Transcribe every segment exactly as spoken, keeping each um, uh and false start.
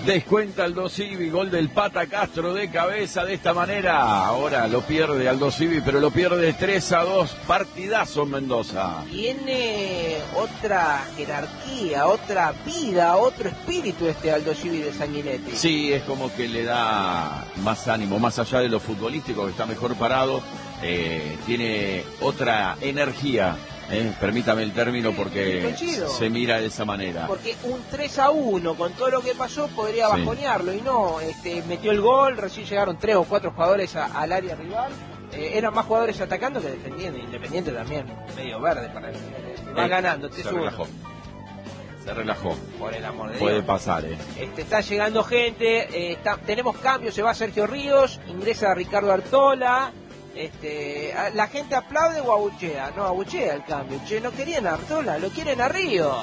Descuenta Aldo Civi, gol del Pata Castro de cabeza de esta manera. Ahora lo pierde Aldo Civi, pero lo pierde tres a dos. Partidazo en Mendoza. Tiene otra jerarquía, otra vida, otro espíritu este Aldo Civi de Sanguinetti. Sí, es como que le da más ánimo, más allá de lo futbolístico, que está mejor parado. Eh, tiene otra energía. Eh, permítame el término porque se mira de esa manera. Porque un tres a uno con todo lo que pasó podría sí. bajonearlo y no, este, metió el gol, recién llegaron tres o cuatro jugadores a, al área rival, eh, eran más jugadores atacando que defendiendo, Independiente también, medio verde para el, va eh, ganando. Se relajó, se relajó. Por el amor de Puede Dios. pasar, eh. Este, está llegando gente, eh, está, tenemos cambios, se va Sergio Ríos, ingresa Ricardo Artola. Este, la gente aplaude o abuchea, no abuchea el cambio, che, no querían a Artola, lo quieren a Ríos,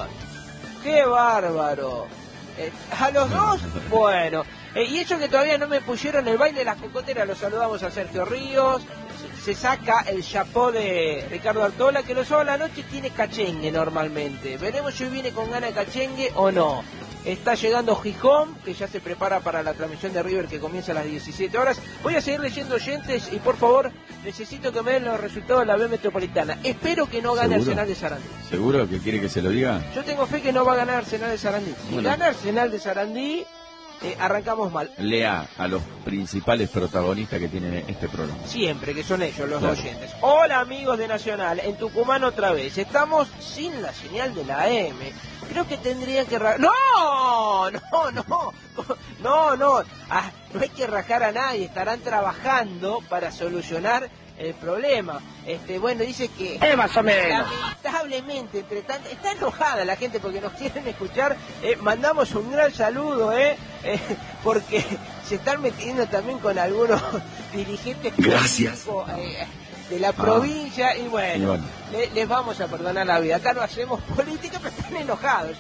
qué bárbaro, eh, a los dos, bueno, eh, y ellos que todavía no me pusieron el baile de las cocoteras, los saludamos a Sergio Ríos, se, se saca el chapó de Ricardo Artola, que los sábados a la noche tiene cachengue normalmente, veremos si hoy viene con ganas de cachengue o no. Está llegando Gijón, que ya se prepara para la transmisión de River que comienza a las diecisiete horas. Voy a seguir leyendo oyentes y por favor necesito que me den los resultados de la B Metropolitana. Espero que no gane ¿Seguro? Arsenal de Sarandí. ¿Seguro que quiere que se lo diga? Yo tengo fe que no va a ganar Arsenal de Sarandí. Si bueno. gana Arsenal de Sarandí, eh, arrancamos mal. Lea a los principales protagonistas que tiene este programa. Siempre, que son ellos los claro. oyentes. Hola amigos de Nacional, en Tucumán otra vez. Estamos sin la señal de la A M. Creo que tendría que rajar. ¡No! ¡No, no! ¡No, no! Ah, no hay que rajar a nadie. Estarán trabajando para solucionar el problema. Este, bueno, dice que... Eh, más o menos. Lamentablemente, entre tanto... Está enojada la gente porque nos quieren escuchar. Eh, mandamos un gran saludo, ¿eh? eh porque se están metiendo también con algunos dirigentes... Gracias. Eh, de la provincia, ah, y bueno, y bueno. Le, les vamos a perdonar la vida. Acá no hacemos política, pero están enojados.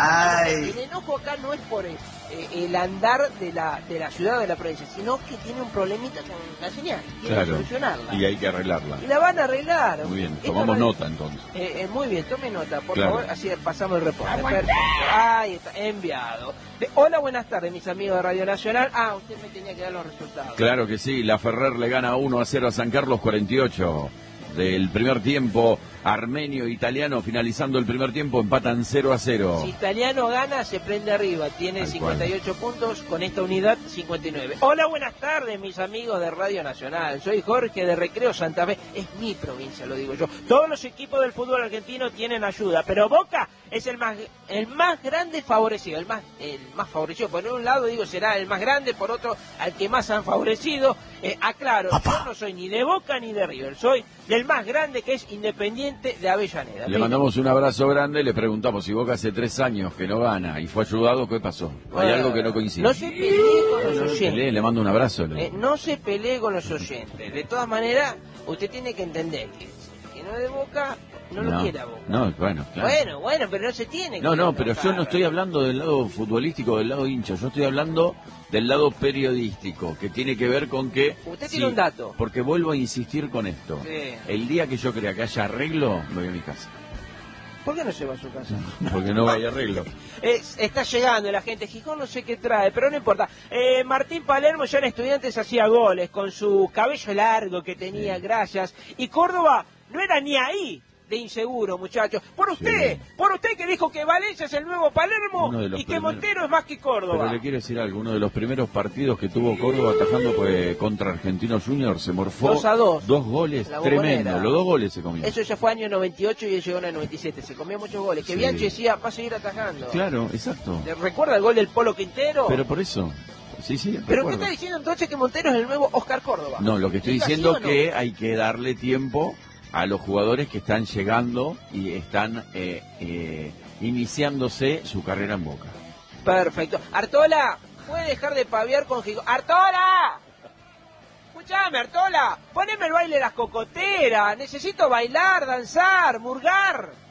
Ay. El enojo acá no es por el, eh, el andar de la de la ciudad o de la provincia, sino que tiene un problemita con la señal. Quieren claro. solucionarla. Y hay que arreglarla. Y la van a arreglar. Muy bien, Esto tomamos no, nota entonces. Eh, eh, muy bien, tome nota, por claro. favor, así pasamos el reporte. Perfecto. Ahí está, enviado. De, hola, buenas tardes, mis amigos de Radio Nacional. Ah, usted me tenía que dar los resultados. Claro que sí, la Ferrer le gana uno a cero a San Carlos cuarenta y ocho. Del primer tiempo, Armenio Italiano finalizando el primer tiempo empatan cero a cero. Si Italiano gana, se prende arriba, tiene Tal cincuenta y ocho cual. Puntos, con esta unidad cincuenta y nueve. Hola, buenas tardes, mis amigos de Radio Nacional. Soy Jorge de Recreo Santa Fe. Es mi provincia, lo digo yo. Todos los equipos del fútbol argentino tienen ayuda, pero Boca es el más el más grande favorecido, el más el más favorecido. Por un lado digo será el más grande, por otro al que más han favorecido. Eh, aclaro, Papá. Yo no soy ni de Boca ni de River, soy del más grande, que es Independiente de Avellaneda. Le mandamos un abrazo grande, le preguntamos si Boca hace tres años que no gana y fue ayudado, ¿qué pasó? Hay uh, algo que no coincide. No se pelee con los oyentes. Pelee, le mando un abrazo. Eh, no se pelee con los oyentes. De todas maneras, usted tiene que entender que que no es de Boca, no, no lo quiere a Boca. No, bueno, claro. Bueno, bueno, pero no se tiene que... No, no, pero yo no estoy hablando del lado futbolístico, del lado hincha, yo estoy hablando del lado periodístico, que tiene que ver con que... Usted sí, tiene un dato. Porque vuelvo a insistir con esto. Sí. El día que yo crea que haya arreglo, me voy a mi casa. ¿Por qué no se va a su casa? Porque no hay arreglo. Es, está llegando la gente. Gijón no sé qué trae, pero no importa. Eh, Martín Palermo ya en Estudiantes hacía goles con su cabello largo que tenía, sí. Gracias. Y Córdoba no era ni ahí de inseguro, muchachos. Por usted, sí. por usted que dijo que Valencia es el nuevo Palermo y que primeros... Montero es más que Córdoba. Pero le quiero decir algo, uno de los primeros partidos que tuvo Córdoba atajando pues, contra Argentinos Juniors, se morfó dos a dos. Dos goles, tremendo, los dos goles se comieron. Eso ya fue año noventa y ocho y él llegó en el noventa y siete, se comió muchos goles. Que sí. Bianchi decía, va a seguir atajando. Claro, exacto. ¿Recuerda el gol del Polo Quintero? Pero por eso... Sí, sí, ¿Pero qué está diciendo entonces que Montero es el nuevo Oscar Córdoba? No, lo que estoy diciendo es no? que hay que darle tiempo a los jugadores que están llegando y están eh, eh, iniciándose su carrera en Boca. Perfecto. Artola, ¿puede dejar de paviar con Gijón? ¡Artola! Escuchame, Artola, poneme el baile de las cocoteras. Necesito bailar, danzar, murgar.